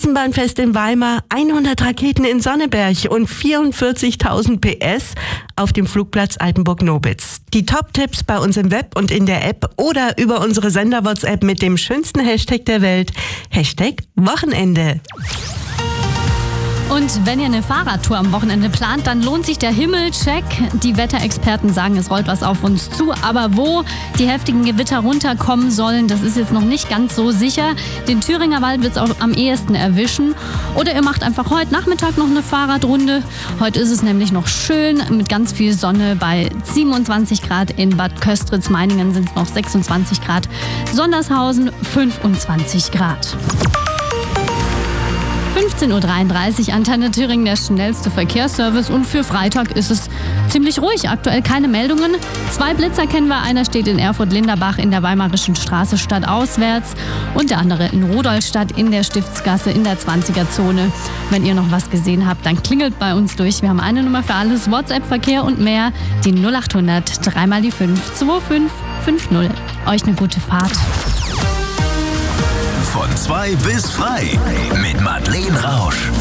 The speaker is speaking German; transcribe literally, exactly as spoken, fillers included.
Straßenbahnfest in Weimar, hundert Raketen in Sonneberg und vierundvierzigtausend P S auf dem Flugplatz Altenburg-Nobitz. Die Top-Tipps bei uns im Web und in der App oder über unsere Sender-WhatsApp mit dem schönsten Hashtag der Welt, Hashtag Wochenende. Und wenn ihr eine Fahrradtour am Wochenende plant, dann lohnt sich der Himmelcheck. Die Wetterexperten sagen, es rollt was auf uns zu. Aber wo die heftigen Gewitter runterkommen sollen, das ist jetzt noch nicht ganz so sicher. Den Thüringer Wald wird es auch am ehesten erwischen. Oder ihr macht einfach heute Nachmittag noch eine Fahrradrunde. Heute ist es nämlich noch schön mit ganz viel Sonne bei siebenundzwanzig Grad. In Bad Köstritz-Meiningen sind es noch sechsundzwanzig Grad. Sondershausen fünfundzwanzig Grad. fünfzehn Uhr dreiunddreißig, Antenne Thüringen, der schnellste Verkehrsservice. Und für Freitag ist es ziemlich ruhig. Aktuell keine Meldungen. Zwei Blitzer kennen wir. Einer steht in Erfurt-Linderbach in der Weimarischen Straße stadtauswärts und der andere in Rudolstadt in der Stiftsgasse in der zwanziger-Zone. Wenn ihr noch was gesehen habt, dann klingelt bei uns durch. Wir haben eine Nummer für alles, WhatsApp-Verkehr und mehr. Die null acht hundert, dreimal die fünf, zwei fünf fünf null. Euch eine gute Fahrt. Von zwei bis frei mit Madeleine Rausch.